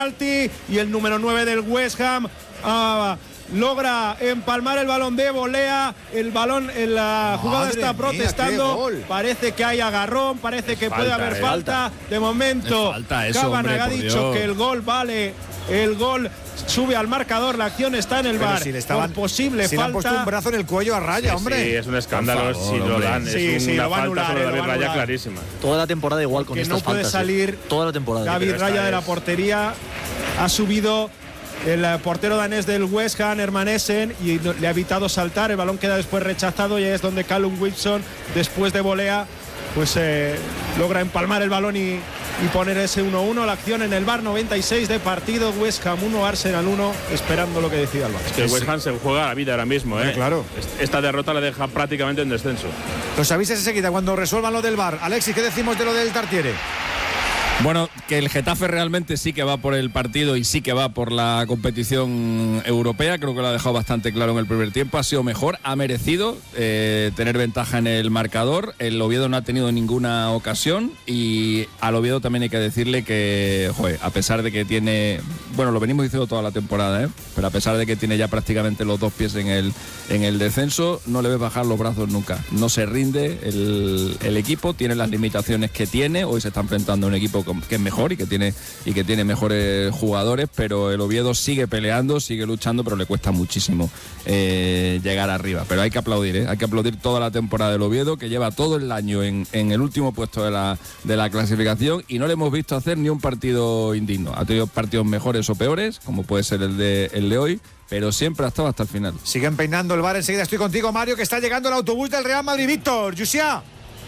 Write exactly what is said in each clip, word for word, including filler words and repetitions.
y el número nueve del West Ham ah, logra empalmar el balón de volea. El balón en la jugada Madre está mía, protestando. Parece que hay agarrón, parece que es puede falta, haber eh. falta. De momento, Kavanagh ha dicho que el gol vale. El gol sube al marcador, la acción está en el Pero V A R. si le estaban, por posible si falta. Le han puesto un brazo en el cuello a Raya, sí, hombre. Sí, es un escándalo. Favor, si lo dan, sí, es sí, una lo va a falta anular, sobre eh, David lo va a Raya anular. clarísima. Toda la temporada igual con que estas no puede faltas, salir ¿eh? Toda la temporada. David Raya de la portería. Ha subido el portero danés del West Ham, Hermanesen, y le ha evitado saltar. El balón queda después rechazado y es donde Callum Wilson, después de volea, pues eh, logra empalmar el balón y, y poner ese uno uno. La acción en el V A R, noventa y seis de partido. West Ham uno, Arsenal uno, esperando lo que decida el V A R. Es que el West Ham se juega la vida ahora mismo, ¿eh? Sí, claro. Esta derrota la deja prácticamente en descenso. Los avises enseguida cuando resuelvan lo del V A R. Alexis, ¿qué decimos de lo del Tartiere? Bueno, que el Getafe realmente sí que va por el partido y sí que va por la competición europea. Creo que lo ha dejado bastante claro en el primer tiempo. Ha sido mejor, ha merecido eh, tener ventaja en el marcador. El Oviedo no ha tenido ninguna ocasión y al Oviedo también hay que decirle que, joder, a pesar de que tiene, bueno, lo venimos diciendo toda la temporada, ¿eh? Pero a pesar de que tiene ya prácticamente los dos pies en el, en el descenso, no le ves bajar los brazos nunca. No se rinde el, el equipo, tiene las limitaciones que tiene. Hoy se está enfrentando a un equipo que es mejor y que tiene y que tiene mejores jugadores, pero el Oviedo sigue peleando, sigue luchando, pero le cuesta muchísimo eh, llegar arriba. Pero hay que aplaudir, ¿eh? Hay que aplaudir toda la temporada del Oviedo, que lleva todo el año en, en el último puesto de la, de la clasificación y no le hemos visto hacer ni un partido indigno. Ha tenido partidos mejores o peores, como puede ser el de, el de hoy, pero siempre ha estado hasta el final. Siguen peinando el V A R, enseguida estoy contigo, Mario, que está llegando el autobús del Real Madrid. Víctor, Yusia.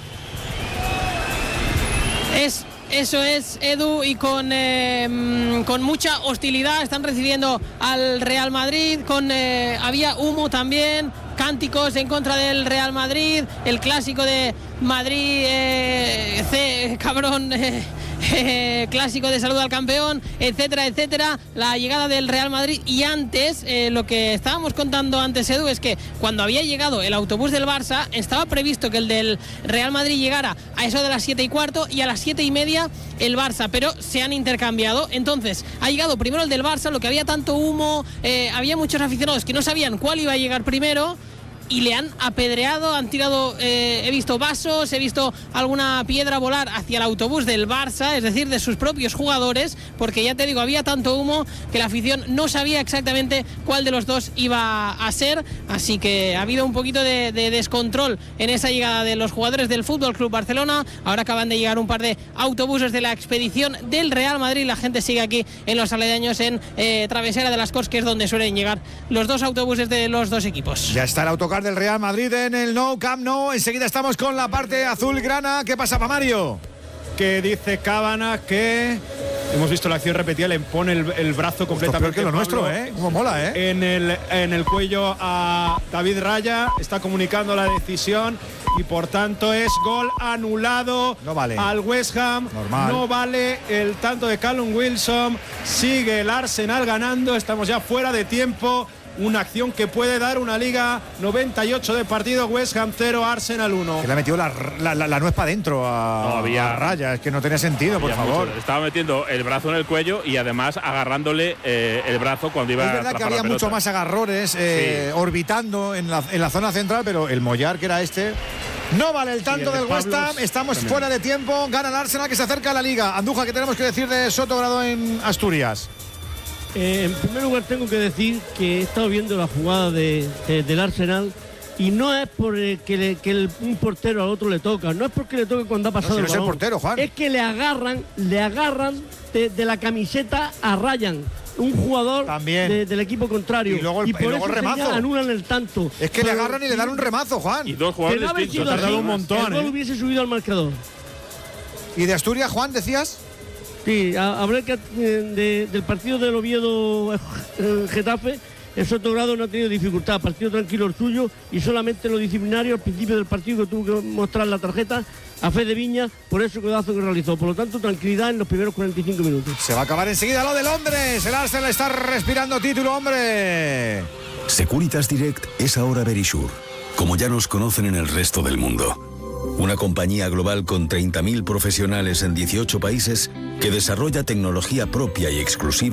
Es Eso es, Edu, y con, eh, con mucha hostilidad están recibiendo al Real Madrid, con eh, había humo también, cánticos en contra del Real Madrid, el clásico de Madrid, eh, C, cabrón, eh, eh, clásico de salud al campeón, etcétera, etcétera, la llegada del Real Madrid. Y antes, eh, lo que estábamos contando antes, Edu, es que cuando había llegado el autobús del Barça, estaba previsto que el del Real Madrid llegara a eso de las siete y cuarto y a las siete y media el Barça, pero se han intercambiado. Entonces ha llegado primero el del Barça, lo que había tanto humo, eh, había muchos aficionados que no sabían cuál iba a llegar primero y le han apedreado, han tirado, eh, he visto vasos, he visto alguna piedra volar hacia el autobús del Barça, es decir, de sus propios jugadores, porque ya te digo, había tanto humo que la afición no sabía exactamente cuál de los dos iba a ser, así que ha habido un poquito de, de descontrol en esa llegada de los jugadores del F C Barcelona. Ahora acaban de llegar un par de autobuses de la expedición del Real Madrid, la gente sigue aquí en los aledaños en eh, Travesera de las Corts, que es donde suelen llegar los dos autobuses de los dos equipos. Ya está el autocar del Real Madrid en el Nou Camp Nou. Enseguida estamos con la parte azulgrana. ¿Qué pasa, pa Mario? Que dice Kavanagh que hemos visto la acción repetida, le pone el, el brazo completamente. Esto es peor que lo nuestro, ¿eh? Como mola, ¿eh? En el, en el cuello a David Raya, está comunicando la decisión y por tanto es gol anulado. No vale. Al West Ham. Normal. No vale el tanto de Callum Wilson. Sigue el Arsenal ganando. Estamos ya fuera de tiempo. Una acción que puede dar una liga noventa y ocho de partido. West Ham cero, Arsenal uno. Que le ha metido la, la, la, la nuez para adentro a, No, había, a Raya. Es que no tenía sentido, por favor. Mucho. Estaba metiendo el brazo en el cuello y además agarrándole eh, el brazo cuando iba a. Es verdad que había mucho más agarrones eh, sí. orbitando en la, en la zona central, pero el Mollar, que era este. No vale el tanto sí, el del West Ham. Estamos también fuera de tiempo. Gana el Arsenal, que se acerca a la liga. Andújar, ¿qué tenemos que decir de Sotogrado en Asturias? Eh, en primer lugar tengo que decir que he estado viendo la jugada de, de, del Arsenal y no es por el que, le, que el, un portero al otro le toca, no es porque le toque cuando ha pasado no, si el balón, no es el portero, Juan. Es que le agarran, le agarran de, de la camiseta a Ryan, un jugador de, del equipo contrario, y, luego el, y por y luego eso el remazo anulan el tanto. Es que pero, le agarran y le dan un remazo, Juan. Y dos jugadores no distintos. Ha tardado un montón. El gol ¿eh? hubiese subido al marcador. ¿Y de Asturias, Juan, decías? Sí, hablé que, de, del partido del Oviedo eh, Getafe. En Sotogrado no ha tenido dificultad, partido tranquilo el suyo y solamente lo disciplinario al principio del partido que tuvo que mostrar la tarjeta a Fede Viña por ese codazo que realizó. Por lo tanto, tranquilidad en los primeros cuarenta y cinco minutos. Se va a acabar enseguida lo de Londres. El Arsenal está respirando título, hombre. Securitas Direct es ahora Verisure, como ya nos conocen en el resto del mundo. una compañía global con treinta mil profesionales en dieciocho países que desarrolla tecnología propia y exclusiva